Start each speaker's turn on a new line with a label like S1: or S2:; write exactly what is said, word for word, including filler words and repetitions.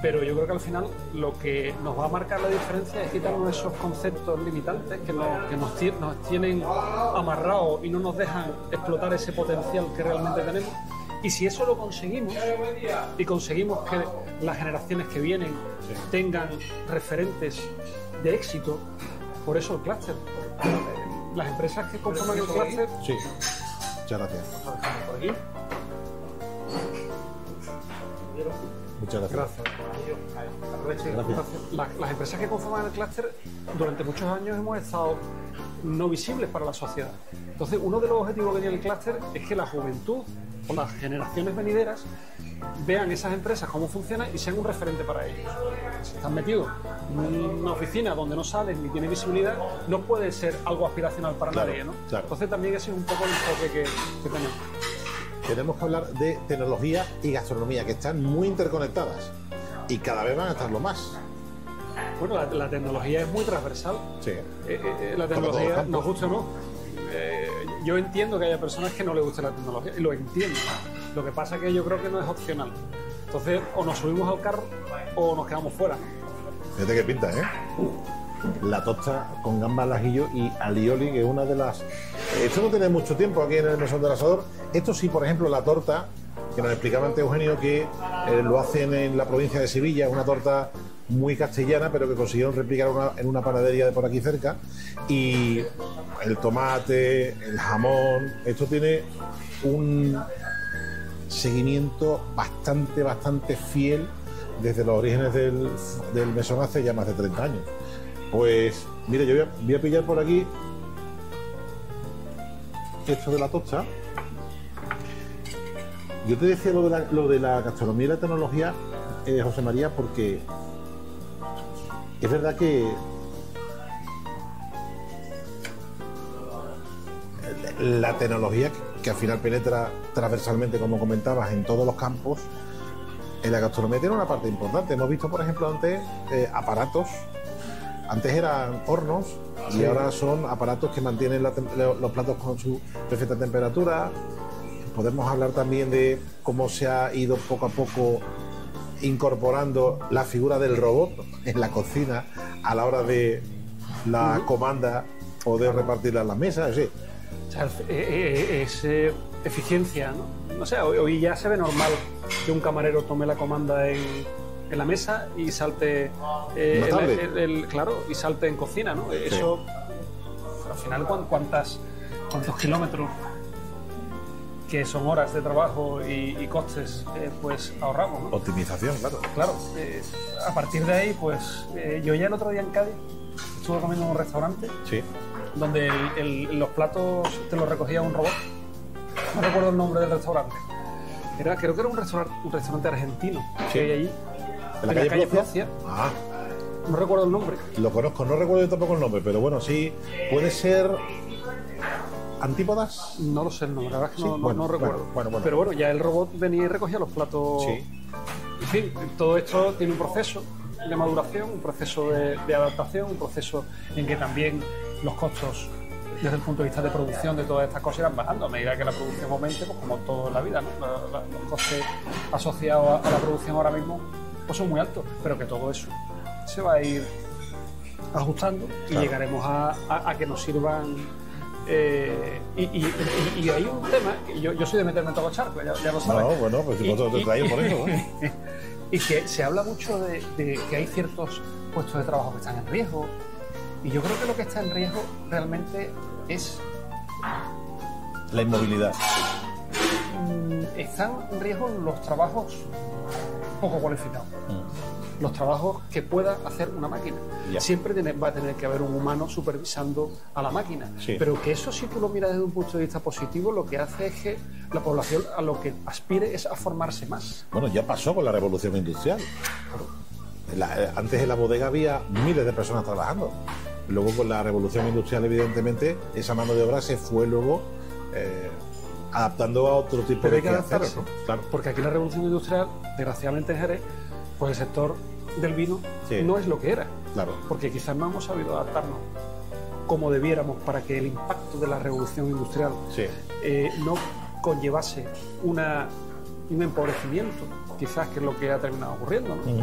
S1: pero yo creo que al final lo que nos va a marcar la diferencia es quitarnos esos conceptos limitantes que nos, que nos, nos tienen amarrados y no nos dejan explotar ese potencial que realmente tenemos. Y si eso lo conseguimos y conseguimos que las generaciones que vienen sí. tengan referentes de éxito, por eso el clúster. Las empresas que conforman el clúster...
S2: Sí, muchas gracias.
S1: Por aquí.
S2: Muchas gracias.
S1: Gracias. Gracias. Las, las empresas que conforman el clúster durante muchos años hemos estado no visibles para la sociedad. Entonces, uno de los objetivos que tiene el clúster es que la juventud o las generaciones venideras vean esas empresas cómo funcionan y sean un referente para ellos. Si están metidos en una oficina donde no salen ni tienen visibilidad, no puede ser algo aspiracional para claro, nadie, ¿no? Claro. Entonces también ese es un poco el enfoque que, que tenemos.
S2: Tenemos que hablar de tecnología y gastronomía, que están muy interconectadas y cada vez van a estarlo más.
S1: Bueno, la, la tecnología es muy transversal.
S2: Sí.
S1: Eh, eh, la tecnología, nos gusta o no. Eh, yo entiendo que haya personas que no les guste la tecnología, y lo entiendo. Lo que pasa es que yo creo que no es opcional. Entonces, o nos subimos al carro o nos quedamos fuera.
S2: Fíjate qué pinta, ¿eh? La tosta con gamba al ajillo y alioli, que es una de las... Esto no tiene mucho tiempo aquí en el Mesón del Asador. Esto sí, por ejemplo, la torta, que nos explicaba antes Eugenio, que eh, lo hacen en la provincia de Sevilla, una torta muy castellana, pero que consiguieron replicar una, en una panadería de por aquí cerca. Y el tomate, el jamón, esto tiene un seguimiento bastante, bastante fiel desde los orígenes del, del mesón hace ya más de treinta años. Pues, mire, yo voy a, voy a pillar por aquí esto de la tosta. Yo te decía lo de la, lo de la gastronomía y la tecnología, eh, José María, porque es verdad que la tecnología, que al final penetra transversalmente, como comentabas, en todos los campos, en la gastronomía tiene una parte importante. Hemos visto, por ejemplo, antes eh, aparatos, antes eran hornos y sí. ahora son aparatos que mantienen la, los platos con su perfecta temperatura. Podemos hablar también de cómo se ha ido poco a poco incorporando la figura del robot en la cocina a la hora de la uh-huh. comanda o de repartirla en las mesas. Sí.
S1: O sea, es eh, eficiencia, ¿no? No sé, hoy, hoy ya se ve normal que un camarero tome la comanda en, en la mesa y salte eh, el, el, el, claro, y salte en cocina, ¿no? Sí. Eso, al final, ¿cuántas, cuántos kilómetros que son horas de trabajo y, y costes eh, pues ahorramos, ¿no?
S2: Optimización, claro.
S1: Claro, eh, a partir de ahí, pues eh, yo ya el otro día en Cádiz estuve comiendo en un restaurante
S2: sí. donde
S1: el, el, los platos te los recogía un robot. No recuerdo el nombre del restaurante. Era, creo que era un restaurante, un restaurante argentino sí. que hay allí.
S2: ¿En la calle, calle Procia? Ah.
S1: No recuerdo el nombre.
S2: Lo conozco, no recuerdo tampoco el nombre, pero bueno, sí, puede ser... ¿Antípodas?
S1: No lo sé el nombre, la verdad es que
S2: sí,
S1: no,
S2: bueno,
S1: no, no recuerdo.
S2: Bueno, bueno, bueno.
S1: Pero bueno, ya el robot venía y recogía los platos.
S2: Sí.
S1: En fin, todo esto tiene un proceso de maduración, un proceso de, de adaptación, un proceso en que también los costos desde el punto de vista de producción de todas estas cosas irán bajando a medida que la producción aumente, pues como todo en la vida, ¿no? La, la, los costes asociados a, a la producción ahora mismo pues son muy altos, pero que todo eso se va a ir ajustando y claro. llegaremos a, a, a que nos sirvan. Eh, y, y, y, y hay un tema, yo, yo soy de meterme en todo charco, ya, ya lo sabes.
S2: No, bueno, pues si vosotros te traéis por eso. ¿eh?
S1: Y que se habla mucho de, de que hay ciertos puestos de trabajo que están en riesgo. Y yo creo que lo que está en riesgo realmente es...
S2: la inmovilidad.
S1: Están en riesgo los trabajos poco cualificados. Mm. Los trabajos que pueda hacer una máquina. Yeah. Siempre tiene, va a tener que haber un humano supervisando a la máquina. Sí. Pero que eso, si tú lo miras desde un punto de vista positivo, lo que hace es que la población a lo que aspire es a formarse más.
S2: Bueno, ya pasó con la revolución industrial. La, antes en la bodega había miles de personas trabajando. Luego con la revolución industrial, evidentemente, esa mano de obra se fue luego eh, adaptando a otro tipo
S1: Pero
S2: de
S1: hay que adaptarse,
S2: ¿no? Claro.
S1: Porque aquí la revolución industrial, desgraciadamente en Jerez, pues el sector del vino sí. no es lo que era.
S2: Claro.
S1: Porque quizás no hemos sabido adaptarnos como debiéramos para que el impacto de la revolución industrial
S2: sí.
S1: eh, no conllevase una, un empobrecimiento, quizás, que es lo que ha terminado ocurriendo, ¿no? Uh-huh.